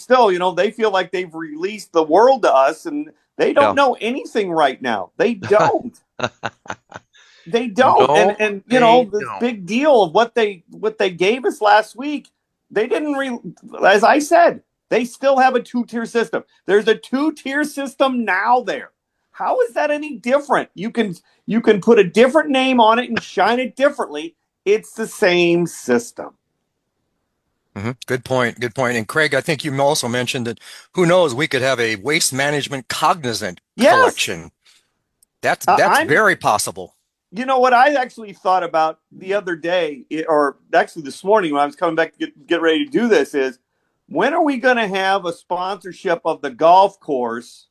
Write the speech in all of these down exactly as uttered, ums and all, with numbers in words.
still, you know, they feel like they've released the world to us, and they don't Yeah. know anything right now. They don't. They don't. And No, and you know, they this don't. big deal of what they what they gave us last week, they didn't re as I said, they still have a two-tier system. There's a two-tier system now there. How is that any different? You can you can put a different name on it and shine it differently. It's the same system. Mm-hmm. Good point. Good point. And Craig, I think you also mentioned that who knows, we could have a waste management cognizant Yes. collection. That's Uh, that's I'm very possible. you know what I actually thought about the other day, or actually this morning when I was coming back to get, get ready to do this, is when are we going to have a sponsorship of the golf course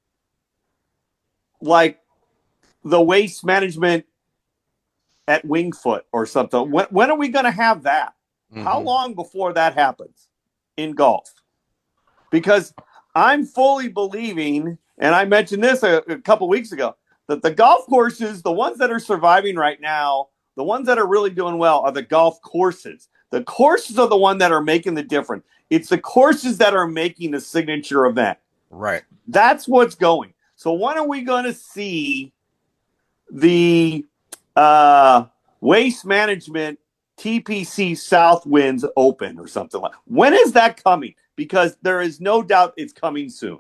like the waste management at Wingfoot or something? When, when are we going to have that? How Hmm. long before that happens in golf? Because I'm fully believing, and I mentioned this a, a couple weeks ago, that the golf courses, the ones that are surviving right now, the ones that are really doing well are the golf courses. The courses are the one that are making the difference. It's the courses that are making the signature event. Right. That's what's going. So when are we going to see the uh, waste management T P C South Winds Open or something like? When is that coming? Because there is no doubt it's coming soon.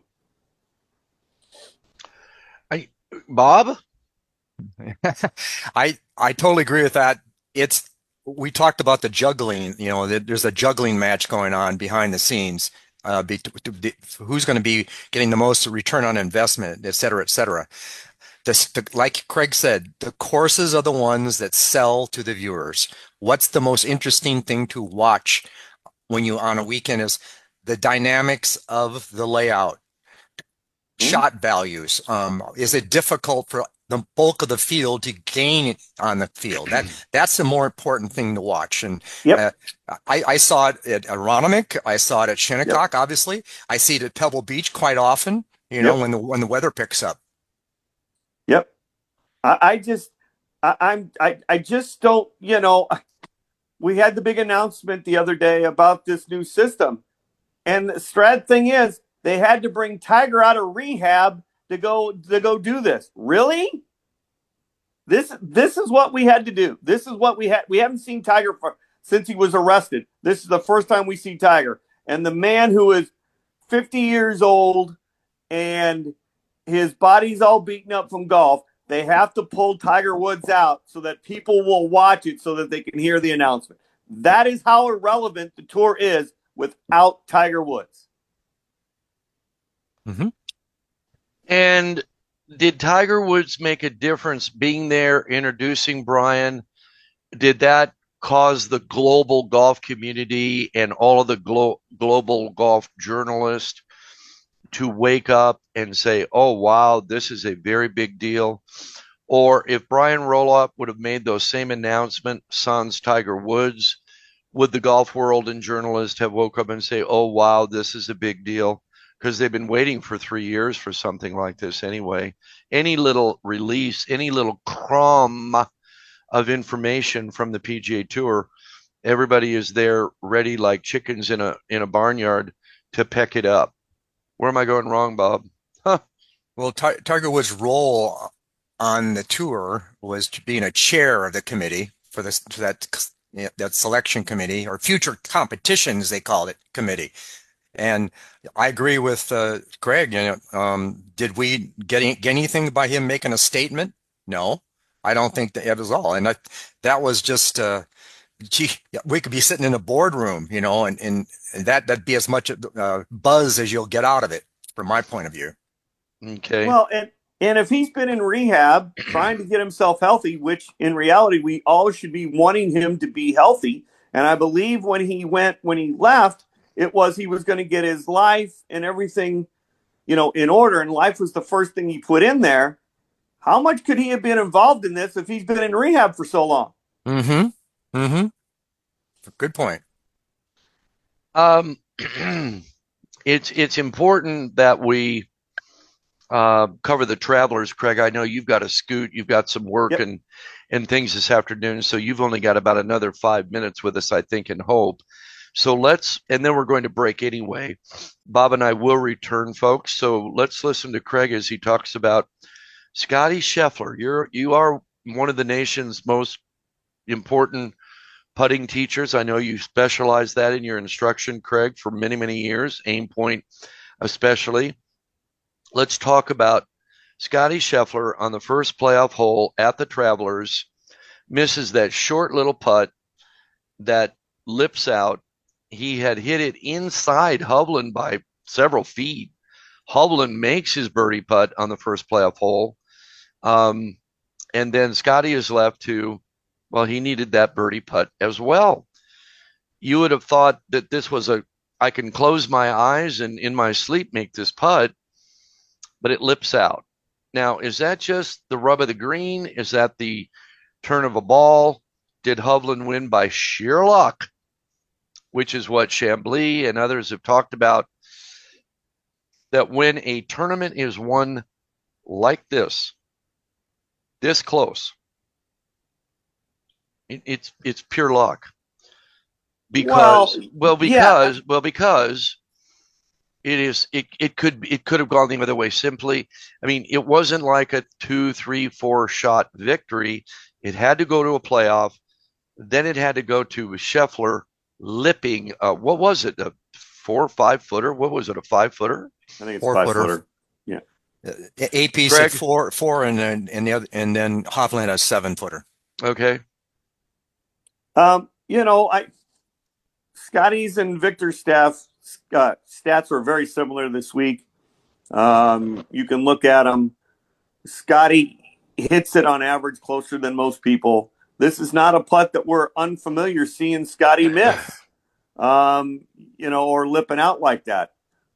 I, Bob? I I totally agree with that. It's we talked about the juggling, you know, there's a juggling match going on behind the scenes. Uh, be, to, who's going to be getting the most return on investment, et cetera, et cetera. This, the, like Craig said, the courses are the ones that sell to the viewers. What's the most interesting thing to watch when you on a weekend is the dynamics of the layout, Hmm? shot values. Um, is it difficult for the bulk of the field to gain it on the field? That that's the more important thing to watch. And Yep. uh, I, I saw it at Aronimink. I saw it at Yep. Shinnecock. Obviously, I see it at Pebble Beach quite often. You know, Yep. when the when the weather picks up. Yep. I, I just, I, I'm, I, I just don't. You know, we had the big announcement the other day about this new system, and the Strad thing is they had to bring Tiger out of rehab to go to go do this. Really? This this is what we had to do. This is what we had. We haven't seen Tiger for, since he was arrested. This is the first time we see Tiger, and the man who is fifty years old and his body's all beaten up from golf. They have to pull Tiger Woods out so that people will watch it so that they can hear the announcement. That is how irrelevant the tour is without Tiger Woods. Mm-hmm. And did Tiger Woods make a difference being there, introducing Brian? Did that cause the global golf community and all of the glo- global golf journalists to wake up and say, oh, wow, this is a very big deal? Or if Brian Roloff would have made those same announcements, sans Tiger Woods, would the golf world and journalists have woke up and say, oh, wow, this is a big deal? Because they've been waiting for three years for something like this anyway. Any little release, any little crumb of information from the P G A Tour, everybody is there ready like chickens in a in a barnyard to peck it up. Where am I going wrong, Bob? Huh. Well, Ti- Tiger Woods' role on the tour was to being a chair of the committee for this for that you know, that selection committee or future competitions they called it committee. And I agree with uh, Greg. You know, um, did we get, any, get anything by him making a statement? No, I don't think that it was all. And that that was just, uh, gee, we could be sitting in a boardroom, you know, and, and, and that that'd be as much uh, buzz as you'll get out of it, from my point of view. Okay. Well, and and if he's been in rehab trying to get himself healthy, which in reality we all should be wanting him to be healthy, and I believe when he went when he left, it was he was going to get his life and everything, you know, in order, and life was the first thing he put in there. How much could he have been involved in this if he's been in rehab for so long? Mm-hmm. Mm-hmm. Good point. Um, it's it's important that we uh, cover the travelers, Craig. I know you've got a scoot, you've got some work Yep. and and things this afternoon, so you've only got about another five minutes with us, I think, and hope. So let's, and then we're going to break anyway. Bob and I will return, folks. So let's listen to Craig as he talks about Scotty Scheffler. You're you are one of the nation's most important putting teachers. I know you specialize that in your instruction, Craig, for many, many years, aim point especially. Let's talk about Scotty Scheffler on the first playoff hole at the Travelers, misses that short little putt that lips out. He had hit it inside Hovland by several feet. Hovland makes his birdie putt on the first playoff hole. Um, and then Scotty is left to, well, he needed that birdie putt as well. You would have thought that this was a, I can close my eyes and in my sleep make this putt, but it lips out. Now, is that just the rub of the green? Is that the turn of a ball? Did Hovland win by sheer luck, which is what Chambly and others have talked about, that when a tournament is won like this, this close, it, it's it's pure luck. Because well, well because yeah. well because it is it it could it could have gone the other way simply. I mean, it wasn't like a two, three, four shot victory. It had to go to a playoff. Then it had to go to Scheffler lipping. Uh, what was it? A four or five footer? What was it? A five footer? I think it's four five footer. footer. Yeah. Uh, A P said four, four, and then and the other, and then Hovland a seven footer. Okay. Um, you know, I Scotty's and Victor's staff uh, stats are very similar this week. Um, you can look at them. Scotty hits it on average closer than most people. This is not a putt that we're unfamiliar seeing Scotty miss, um, you know, or lipping out like that.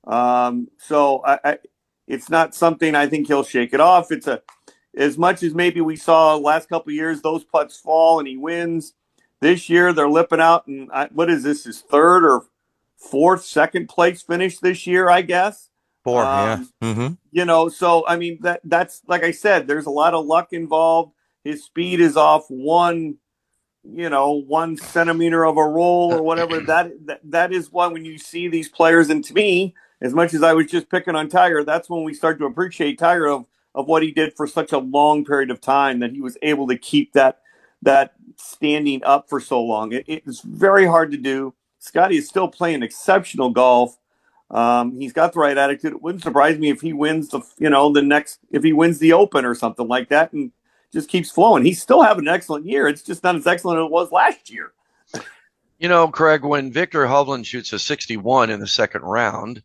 Um, so I, I, it's not something I think he'll shake it off. It's a, as much as maybe we saw last couple of years, those putts fall and he wins. This year they're lipping out, and I, what is this? His third or fourth, second place finish this year, I guess. Four, um, yeah. Mm-hmm. You know, so I mean that that's like I said, there's a lot of luck involved. His speed is off one, you know, one centimeter of a roll or whatever. That that, that is why when you see these players, and to me, as much as I was just picking on Tiger, that's when we start to appreciate Tiger of of what he did for such a long period of time, that he was able to keep that that standing up for so long. It, it's very hard to do. Scotty is still playing exceptional golf. Um, he's got the right attitude. It wouldn't surprise me if he wins the, you know, the next, if he wins the Open or something like that and just keeps flowing. He's still having an excellent year. It's just not as excellent as it was last year. You know, Craig, when Victor Hovland shoots a sixty-one in the second round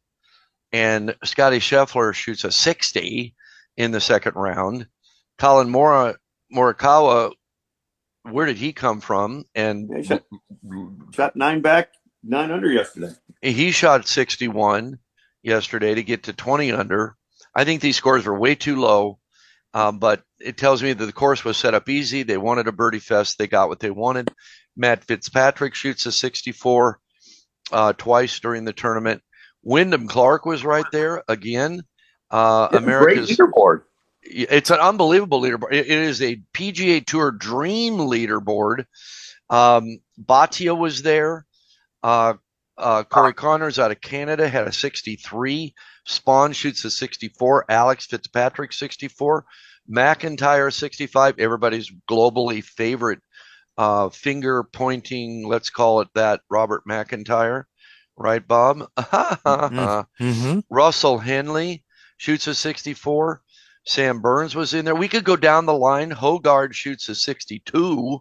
and Scotty Scheffler shoots a sixty in the second round, Colin Mora, Morikawa, where did he come from? And yeah, he shot, shot nine back, nine under yesterday. He shot sixty-one yesterday to get to twenty under. I think these scores were way too low, um, but it tells me that the course was set up easy. They wanted a birdie fest. They got what they wanted. Matt Fitzpatrick shoots a sixty-four uh, twice during the tournament. Wyndham Clark was right there again. Uh, yeah, America's great leaderboard. It's an unbelievable leaderboard. It is a P G A Tour dream leaderboard. Um, Bhatia was there. Uh, uh, Corey Connors out of Canada had a sixty-three. Spawn shoots a sixty-four. Alex Fitzpatrick, sixty-four. McIntyre, sixty-five. Everybody's globally favorite uh, finger pointing, let's call it that, Robert McIntyre. Right, Bob? mm-hmm. Mm-hmm. Russell Henley shoots a sixty-four. Sam Burns was in there. We could go down the line. Hogard shoots a sixty-two.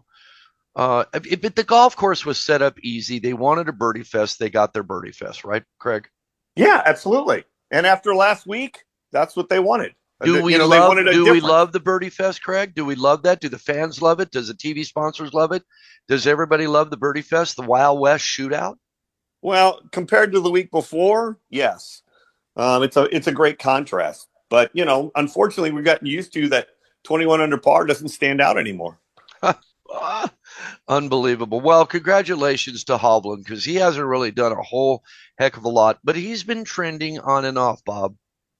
Uh, but the golf course was set up easy. They wanted a birdie fest. They got their birdie fest, right, Craig? Yeah, absolutely. And after last week, that's what they wanted. Do we you know, love? Do we love the birdie fest, Craig? Do we love that? Do the fans love it? Does the T V sponsors love it? Does everybody love the birdie fest? The Wild West shootout? Well, compared to the week before, yes. Um, it's a it's a great contrast. But, you know, unfortunately, we've gotten used to that twenty-one under par doesn't stand out anymore. Unbelievable. Well, congratulations to Hovland, because he hasn't really done a whole heck of a lot, but he's been trending on and off, Bob.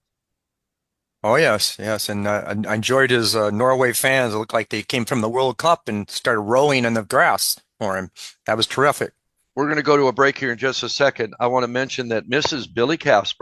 Oh, yes, yes. And uh, I enjoyed his uh, Norway fans. It looked like they came from the World Cup and started rolling in the grass for him. That was terrific. we're going to go to a break here in just a second. I want to mention that Missus Billy Casper